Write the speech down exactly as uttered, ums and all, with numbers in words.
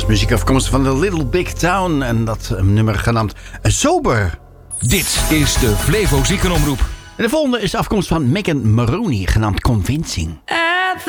was muziek afkomstig van The Little Big Town. En dat nummer genaamd Sober. Dit is de Flevo Ziekenomroep. En de volgende is afkomstig van Megan Maroney, genaamd Convincing.